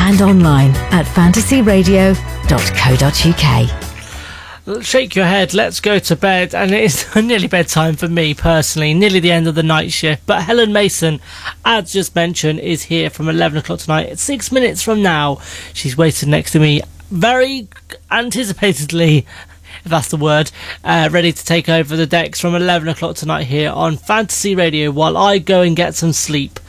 and online at fantasyradio.co.uk. Shake your head, let's go to bed. And it is nearly bedtime for me personally, nearly the end of the night shift. But Helen Mason, as just mentioned, is here from 11 o'clock tonight. It's 6 minutes from now. She's waiting next to me, very anticipatedly, if that's the word, ready to take over the decks from 11 o'clock tonight here on Fantasy Radio while I go and get some sleep.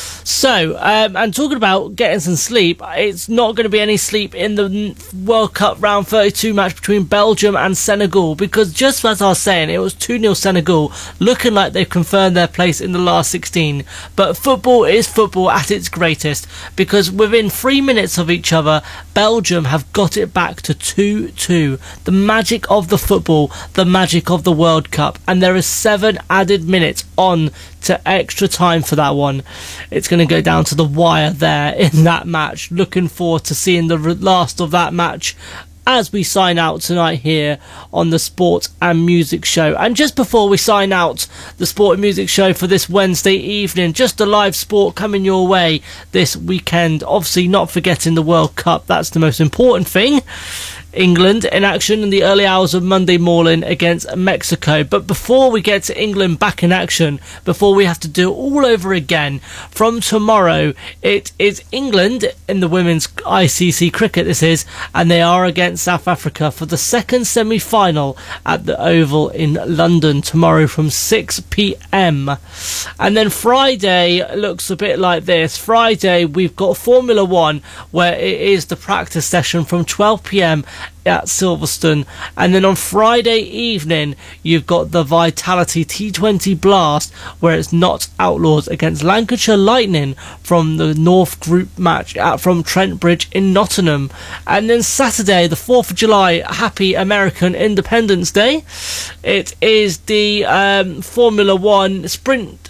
So, and talking about getting some sleep, it's not going to be any sleep in the World Cup round 32 match between Belgium and Senegal, because just as I was saying, it was 2-0 Senegal, looking like they've confirmed their place in the last 16. But football is football at its greatest, because within 3 minutes of each other, Belgium have got it back to 2-2. The magic of the football, the magic of the World Cup, and there is 7 added minutes on to extra time for that one. It's going to go down to the wire there in that match. Looking forward to seeing the last of that match as we sign out tonight here on the Sport and Music Show. And just before we sign out the Sport and Music Show for this Wednesday evening, just a live sport coming your way this weekend. Obviously not forgetting the World Cup, that's the most important thing. England in action in the early hours of Monday morning against Mexico. But before we get to England back in action, before we have to do it all over again, from tomorrow it is England in the women's ICC cricket, this is, and they are against South Africa for the second semi-final at the Oval in London tomorrow from 6 p.m. And then Friday looks a bit like this. Friday we've got Formula 1 where it is the practice session from 12 p.m. at Silverstone, and then on Friday evening you've got the Vitality T20 Blast where it's Not Outlaws against Lancashire Lightning from the North Group match from Trent Bridge in Nottingham. And then Saturday the 4th of July, happy American Independence Day, it is the Formula 1 sprint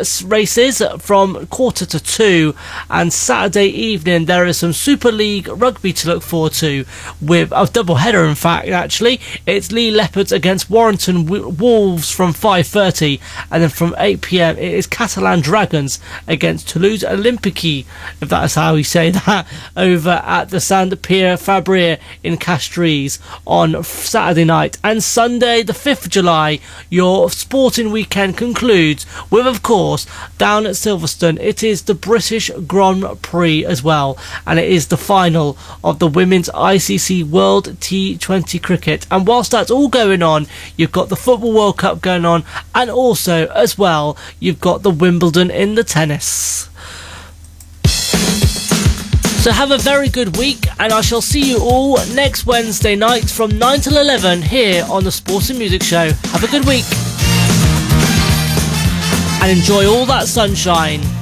races from 1:45, and Saturday evening there is some Super League rugby to look forward to with a double header. In fact, actually, it's Lee Leopards against Warrington Wolves from 5:30, and then from 8 p.m. it is Catalan Dragons against Toulouse Olympique, if that's how you say that, over at the Sant Pierre Fabrier in Castries on Saturday night. And Sunday the 5th of July your sporting weekend concludes with, of course, down at Silverstone, it is the British Grand Prix as well, and it is the final of the women's ICC World T20 cricket. And whilst that's all going on, you've got the Football World Cup going on, and also as well you've got the Wimbledon in the tennis. So have a very good week, and I shall see you all next Wednesday night from 9 till 11 here on the Sports and Music Show. Have a good week and enjoy all that sunshine.